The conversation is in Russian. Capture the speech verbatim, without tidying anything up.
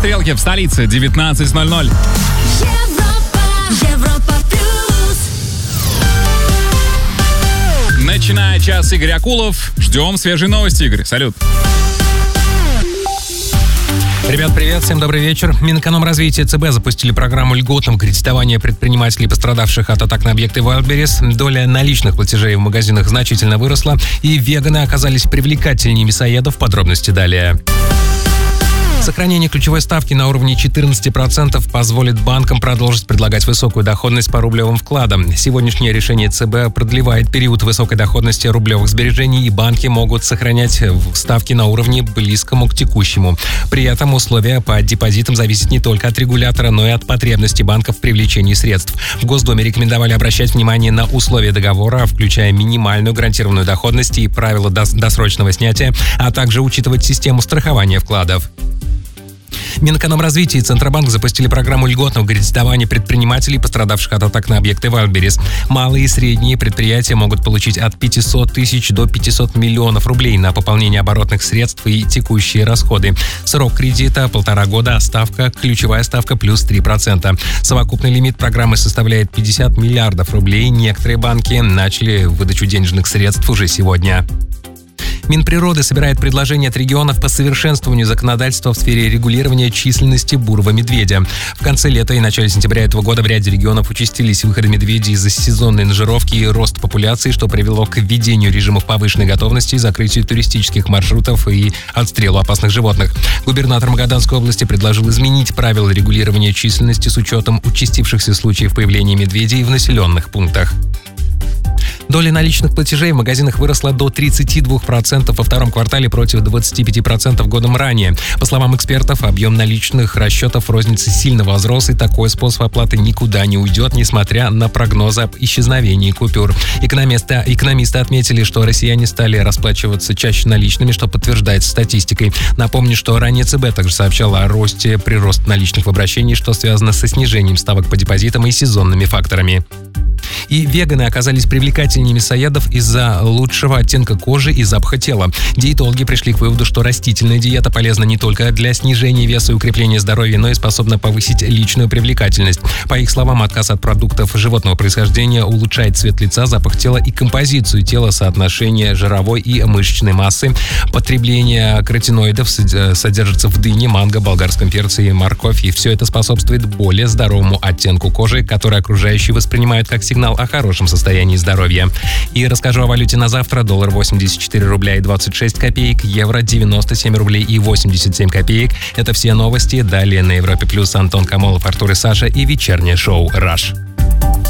стрелки в столице девятнадцать ноль ноль. Европа плюс. Начиная час, Игорь Акулов. Ждем свежие новости, Игорь. Салют. Ребят, привет, всем добрый вечер. Минэкономразвития ЦБ запустили программу льготного кредитования предпринимателей, пострадавших от атак на объекты Wildberries. Доля наличных платежей в магазинах значительно выросла, и веганы оказались привлекательнее мясоедов. Подробности далее. Сохранение ключевой ставки на уровне четырнадцать процентов позволит банкам продолжить предлагать высокую доходность по рублевым вкладам. Сегодняшнее решение ЦБ продлевает период высокой доходности рублевых сбережений, и банки могут сохранять ставки на уровне близкому к текущему. При этом условия по депозитам зависят не только от регулятора, но и от потребностей банков в привлечении средств. В Госдуме рекомендовали обращать внимание на условия договора, включая минимальную гарантированную доходность и правила досрочного снятия, а также учитывать систему страхования вкладов. Минэкономразвития и Центробанк запустили программу льготного кредитования предпринимателей, пострадавших от атак на объекты Wildberries. Малые и средние предприятия могут получить от пятисот тысяч до пятисот миллионов рублей на пополнение оборотных средств и текущие расходы. Срок кредита – полтора года, а ставка, ключевая ставка плюс три процента. Совокупный лимит программы составляет пятьдесят миллиардов рублей. Некоторые банки начали выдачу денежных средств уже сегодня. Минприроды собирает предложения от регионов по совершенствованию законодательства в сфере регулирования численности бурого медведя. В конце лета и начале сентября этого года в ряде регионов участились выходы медведей из-за сезонной нажировки и роста популяции, что привело к введению режимов повышенной готовности, закрытию туристических маршрутов и отстрелу опасных животных. Губернатор Магаданской области предложил изменить правила регулирования численности с учетом участившихся случаев появления медведей в населенных пунктах. Доля наличных платежей в магазинах выросла до тридцать два процента во втором квартале против двадцати пяти процентов годом ранее. По словам экспертов, объем наличных расчетов розницы сильно возрос, и такой способ оплаты никуда не уйдет, несмотря на прогнозы об исчезновении купюр. Экономисты, экономисты отметили, что россияне стали расплачиваться чаще наличными, что подтверждается статистикой. Напомню, что ранее ЦБ также сообщала о росте прироста наличных в обращении, что связано со снижением ставок по депозитам и сезонными факторами. И веганы оказались привлекательнее мясоедов из-за лучшего оттенка кожи и запаха тела. Диетологи пришли к выводу, что растительная диета полезна не только для снижения веса и укрепления здоровья, но и способна повысить личную привлекательность. По их словам, отказ от продуктов животного происхождения улучшает цвет лица, запах тела и композицию тела, соотношение жировой и мышечной массы. Потребление каротиноидов содержится в дыне, манго, болгарском перце и морковь, и все это способствует более здоровому оттенку кожи, который окружающие воспринимают как сигнал о хорошем состоянии здоровья. И расскажу о валюте на завтра. Доллар восемьдесят четыре рубля и двадцать шесть копеек, евро девяносто семь рублей и восемьдесят семь копеек. Это все новости. Далее на Европе Плюс Антон Камолов, Артур и Саша и вечернее шоу «Раш».